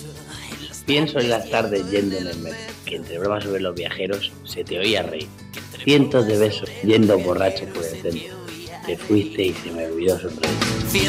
Pienso en las tardes yendo en el metro, que entre bromas sobre los viajeros se te oía reír. Cientos de besos yendo borracho por el centro. Te fuiste y se me olvidó sonreír.